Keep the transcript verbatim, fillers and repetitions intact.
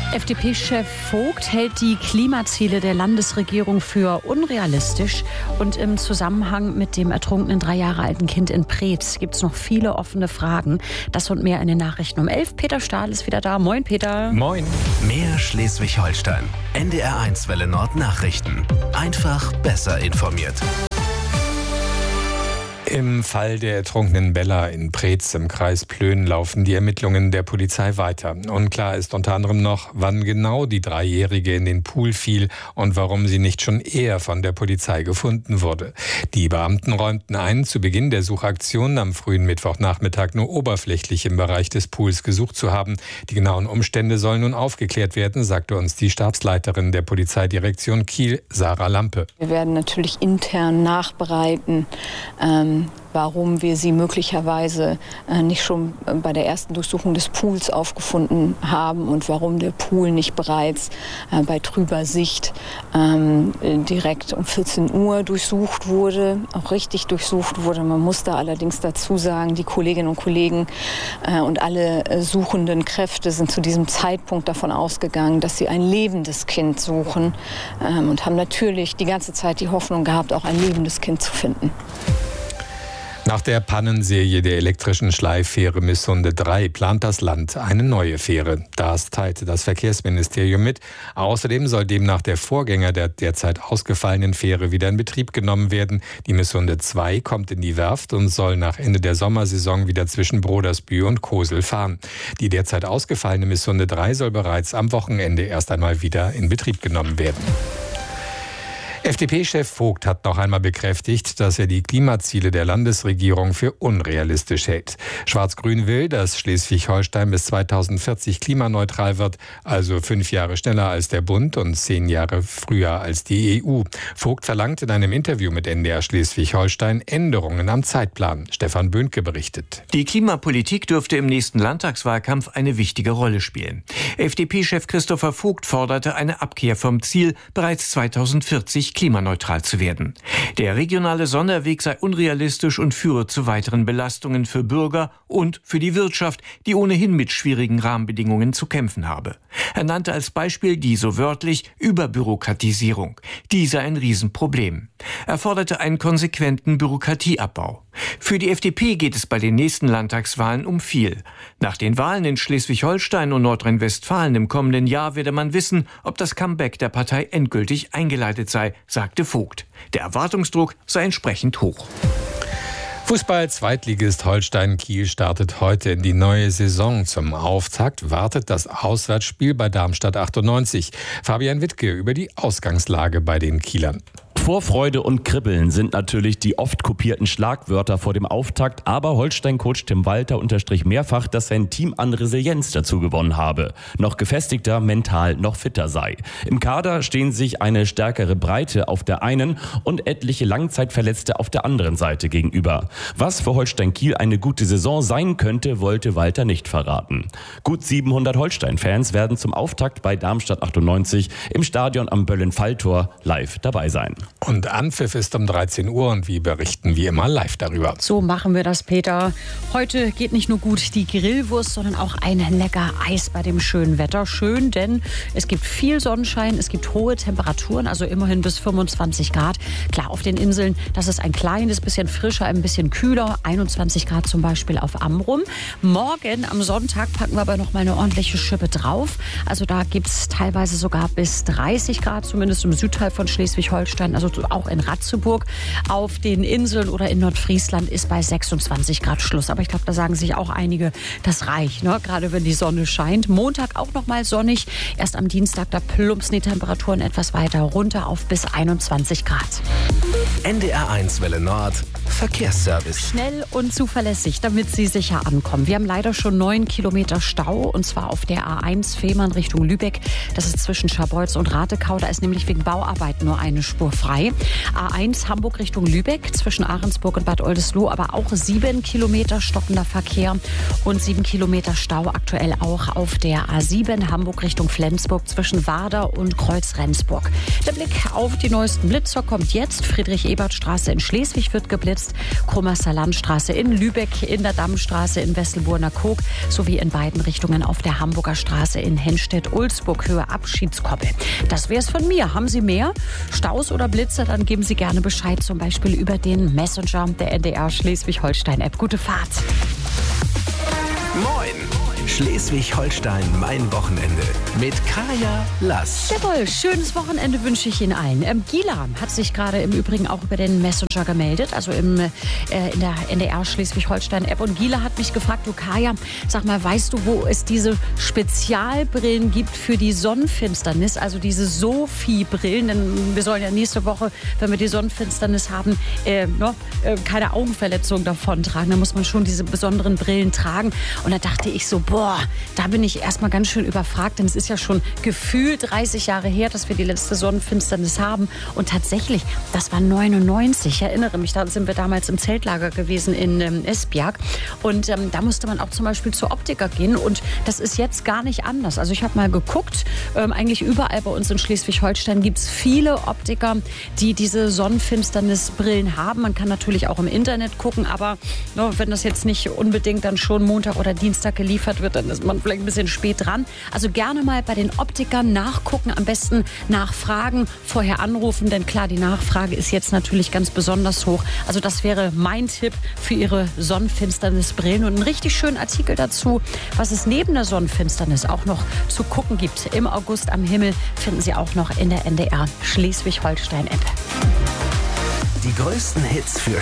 F D P-Chef Vogt hält die Klimaziele der Landesregierung für unrealistisch. Und im Zusammenhang mit dem ertrunkenen drei Jahre alten Kind in Preetz gibt es noch viele offene Fragen. Das und mehr in den Nachrichten um elf. Peter Stahl ist wieder da. Moin, Peter. Moin. Mehr Schleswig-Holstein. N D R eins Welle Nord Nachrichten. Einfach besser informiert. Im Fall der ertrunkenen Bella in Preetz im Kreis Plön laufen die Ermittlungen der Polizei weiter. Unklar ist unter anderem noch, wann genau die Dreijährige in den Pool fiel und warum sie nicht schon eher von der Polizei gefunden wurde. Die Beamten räumten ein, zu Beginn der Suchaktion am frühen Mittwochnachmittag nur oberflächlich im Bereich des Pools gesucht zu haben. Die genauen Umstände sollen nun aufgeklärt werden, sagte uns die Stabsleiterin der Polizeidirektion Kiel, Sarah Lampe. Wir werden natürlich intern nachbereiten, ähm, warum wir sie möglicherweise äh, nicht schon bei der ersten Durchsuchung des Pools aufgefunden haben und warum der Pool nicht bereits äh, bei trüber Sicht ähm, direkt um vierzehn Uhr durchsucht wurde, auch richtig durchsucht wurde. Man muss da allerdings dazu sagen, die Kolleginnen und Kollegen äh, und alle äh, suchenden Kräfte sind zu diesem Zeitpunkt davon ausgegangen, dass sie ein lebendes Kind suchen ähm, und haben natürlich die ganze Zeit die Hoffnung gehabt, auch ein lebendes Kind zu finden. Nach der Pannenserie der elektrischen Schleiffähre Missunde drei plant das Land eine neue Fähre. Das teilte das Verkehrsministerium mit. Außerdem soll demnach der Vorgänger der derzeit ausgefallenen Fähre wieder in Betrieb genommen werden. Die Missunde zwei kommt in die Werft und soll nach Ende der Sommersaison wieder zwischen Brodersbühl und Kosel fahren. Die derzeit ausgefallene Missunde drei soll bereits am Wochenende erst einmal wieder in Betrieb genommen werden. F D P-Chef Vogt hat noch einmal bekräftigt, dass er die Klimaziele der Landesregierung für unrealistisch hält. Schwarz-Grün will, dass Schleswig-Holstein bis zweitausendvierzig klimaneutral wird, also fünf Jahre schneller als der Bund und zehn Jahre früher als die E U. Vogt verlangt in einem Interview mit N D R Schleswig-Holstein Änderungen am Zeitplan. Stefan Böhnke berichtet. Die Klimapolitik dürfte im nächsten Landtagswahlkampf eine wichtige Rolle spielen. F D P-Chef Christopher Vogt forderte eine Abkehr vom Ziel, bereits zweitausendvierzig klimaneutral zu werden. Der regionale Sonderweg sei unrealistisch und führe zu weiteren Belastungen für Bürger und für die Wirtschaft, die ohnehin mit schwierigen Rahmenbedingungen zu kämpfen habe. Er nannte als Beispiel die so wörtlich Überbürokratisierung. Die sei ein Riesenproblem. Er forderte einen konsequenten Bürokratieabbau. Für die F D P geht es bei den nächsten Landtagswahlen um viel. Nach den Wahlen in Schleswig-Holstein und Nordrhein-Westfalen im kommenden Jahr werde man wissen, ob das Comeback der Partei endgültig eingeleitet sei, sagte Vogt. Der Erwartungsdruck sei entsprechend hoch. Fußball-Zweitligist Holstein Kiel startet heute in die neue Saison. Zum Auftakt wartet das Auswärtsspiel bei Darmstadt achtundneunzig. Fabian Wittke über die Ausgangslage bei den Kielern. Vorfreude und Kribbeln sind natürlich die oft kopierten Schlagwörter vor dem Auftakt, aber Holstein-Coach Tim Walter unterstrich mehrfach, dass sein Team an Resilienz dazu gewonnen habe, noch gefestigter, mental noch fitter sei. Im Kader stehen sich eine stärkere Breite auf der einen und etliche Langzeitverletzte auf der anderen Seite gegenüber. Was für Holstein Kiel eine gute Saison sein könnte, wollte Walter nicht verraten. Gut siebenhundert Holstein-Fans werden zum Auftakt bei Darmstadt achtundneunzig im Stadion am Böllen-Falltor live dabei sein. Und Anpfiff ist um dreizehn Uhr und wir berichten wie immer live darüber. So machen wir das, Peter. Heute geht nicht nur gut die Grillwurst, sondern auch ein lecker Eis bei dem schönen Wetter. Schön, denn es gibt viel Sonnenschein, es gibt hohe Temperaturen, also immerhin bis fünfundzwanzig Grad. Klar, auf den Inseln, das ist ein kleines bisschen frischer, ein bisschen kühler. einundzwanzig Grad zum Beispiel auf Amrum. Morgen am Sonntag packen wir aber noch mal eine ordentliche Schippe drauf. Also da gibt es teilweise sogar bis dreißig Grad, zumindest im Südteil von Schleswig-Holstein. Also auch in Ratzeburg. Auf den Inseln oder in Nordfriesland ist bei sechsundzwanzig Grad Schluss. Aber ich glaube, da sagen sich auch einige, das reicht, ne? Gerade wenn die Sonne scheint. Montag auch noch mal sonnig. Erst am Dienstag, da plumpsen die Temperaturen etwas weiter runter auf bis einundzwanzig Grad. N D R eins Welle Nord Verkehrsservice. Schnell und zuverlässig, damit Sie sicher ankommen. Wir haben leider schon neun Kilometer Stau, und zwar auf der A eins Fehmarn Richtung Lübeck. Das ist zwischen Scharbeutz und Ratekau. Da ist nämlich wegen Bauarbeiten nur eine Spur frei. A eins Hamburg Richtung Lübeck, zwischen Ahrensburg und Bad Oldesloe, aber auch sieben Kilometer stockender Verkehr und sieben Kilometer Stau aktuell auch auf der A sieben Hamburg Richtung Flensburg zwischen Warder und Kreuz-Rendsburg. Der Blick auf die neuesten Blitzer kommt jetzt. Friedrich Ebert Ebertstraße in Schleswig wird geblitzt, Krummerser Landstraße in Lübeck, in der Dammstraße in Wesselburner Kog sowie in beiden Richtungen auf der Hamburger Straße in Henstedt-Ulzburg, Höhe Abschiedskoppel. Das wäre es von mir. Haben Sie mehr Staus oder Blitze, dann geben Sie gerne Bescheid, zum Beispiel über den Messenger der N D R Schleswig-Holstein-App. Gute Fahrt. Moin! Schleswig-Holstein, mein Wochenende. Mit Kaya Lass. Jawohl, schönes Wochenende wünsche ich Ihnen allen. Ähm, Gila hat sich gerade im Übrigen auch über den Messenger gemeldet, also im, äh, in der N D R Schleswig-Holstein-App. Und Gila hat mich gefragt, du Kaya, sag mal, weißt du, wo es diese Spezialbrillen gibt für die Sonnenfinsternis, also diese Sophie-Brillen? Denn wir sollen ja nächste Woche, wenn wir die Sonnenfinsternis haben, äh, no, äh, keine Augenverletzung davon tragen. Da muss man schon diese besonderen Brillen tragen. Und da dachte ich so, boah, da bin ich erstmal ganz schön überfragt, denn es ist ja schon gefühlt dreißig Jahre her, dass wir die letzte Sonnenfinsternis haben. Und tatsächlich, das war neunundneunzig, ich erinnere mich, da sind wir damals im Zeltlager gewesen in ähm, Esbjerg. Und ähm, da musste man auch zum Beispiel zur Optiker gehen. Und das ist jetzt gar nicht anders. Also ich habe mal geguckt, ähm, eigentlich überall bei uns in Schleswig-Holstein gibt es viele Optiker, die diese Sonnenfinsternisbrillen haben. Man kann natürlich auch im Internet gucken, aber no, wenn das jetzt nicht unbedingt dann schon Montag oder Dienstag geliefert wird, dann ist man vielleicht ein bisschen spät dran. Also gerne mal bei den Optikern nachgucken, am besten nachfragen, vorher anrufen, denn klar, die Nachfrage ist jetzt natürlich ganz besonders hoch. Also das wäre mein Tipp für Ihre Sonnenfinsternisbrillen und einen richtig schönen Artikel dazu, was es neben der Sonnenfinsternis auch noch zu gucken gibt. Im August am Himmel finden Sie auch noch in der N D R Schleswig-Holstein-App. Die größten Hits für